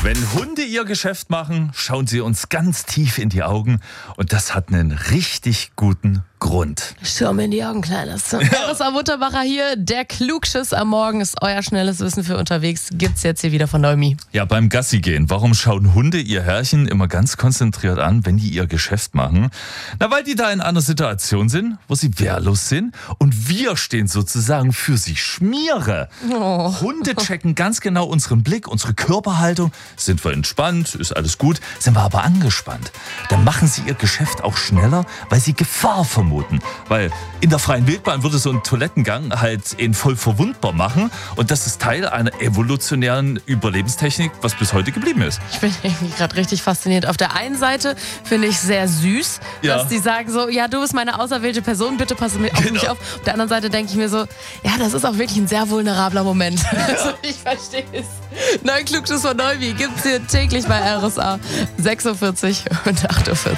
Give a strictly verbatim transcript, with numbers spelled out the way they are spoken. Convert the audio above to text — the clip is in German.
Wenn Hunde ihr Geschäft machen, schauen sie uns ganz tief in die Augen und das hat einen richtig guten Grund. Schau mir in die Augen, Kleines. Ja. R S A Mutterbacher hier, der Klugschiss am Morgen ist euer schnelles Wissen für unterwegs. Gibt's jetzt hier wieder von Neumi. Ja, beim Gassi gehen. Warum schauen Hunde ihr Herrchen immer ganz konzentriert an, wenn die ihr Geschäft machen? Na, weil die da in einer Situation sind, wo sie wehrlos sind und wir stehen sozusagen für sie Schmiere. Oh. Hunde checken ganz genau unseren Blick, unsere Körperhaltung. Sind wir entspannt, ist alles gut. Sind wir aber angespannt, dann machen sie ihr Geschäft auch schneller, weil sie Gefahr vermuten. Weil in der freien Wildbahn würde so ein Toilettengang halt ihn voll verwundbar machen. Und das ist Teil einer evolutionären Überlebenstechnik, was bis heute geblieben ist. Ich bin irgendwie gerade richtig fasziniert. Auf der einen Seite finde ich sehr süß, Ja. dass die sagen so, ja, du bist meine auserwählte Person, bitte passe auf Genau. mich auf. Auf der anderen Seite denke ich mir so, ja, das ist auch wirklich ein sehr vulnerabler Moment. Also ich verstehe es. Neuen Klugschiss von Neumi gibt's hier täglich bei R S A. sechs Uhr vierzig und acht Uhr vierzig.